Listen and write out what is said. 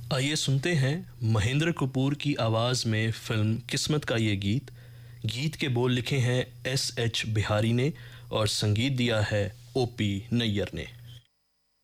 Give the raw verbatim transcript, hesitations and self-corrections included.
आइए सुनते हैं महेंद्र कपूर की आवाज़ में फिल्म किस्मत का ये गीत। गीत के बोल लिखे हैं एस एच बिहारी ने और संगीत दिया है ओ पी नैयर ने।